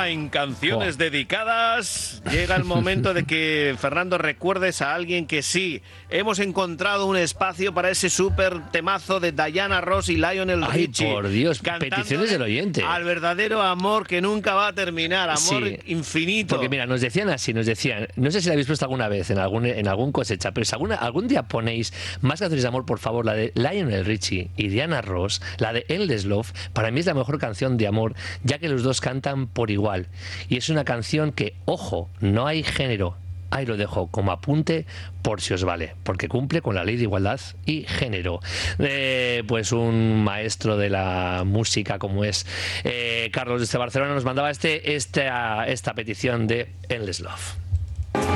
ahora en Canciones Dedicadas llega el momento de que, Fernando, recuerdes a alguien que sí, hemos encontrado un espacio para ese súper temazo de Diana Ross y Lionel Richie. Ay, por Dios, peticiones del oyente. Al verdadero amor que nunca va a terminar, amor infinito. Porque mira, nos decían, no sé si la habéis puesto alguna vez en algún cosecha, pero si algún día ponéis más canciones de amor, por favor, la de Lionel Richie y Diana Ross, la de Endless Love, para mí es la mejor canción de amor, ya que los dos cantan por igual. Y es una canción que, ojo, no hay género. Ahí lo dejo como apunte por si os vale, porque cumple con la ley de igualdad y género. Pues un maestro de la música como es Carlos desde Barcelona nos mandaba esta petición de Endless Love.